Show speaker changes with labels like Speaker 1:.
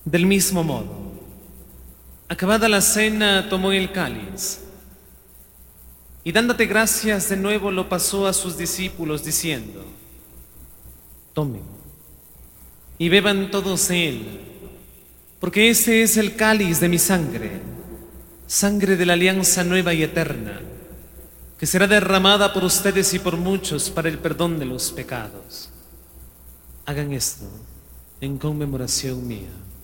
Speaker 1: Del mismo modo, acabada la cena, tomó el cáliz y dándote gracias de nuevo lo pasó a sus discípulos diciendo: tomen y beban todos de él, porque este es el cáliz de mi sangre, sangre de la alianza nueva y eterna, que será derramada por ustedes y por muchos para el perdón de los pecados. Hagan esto en conmemoración mía.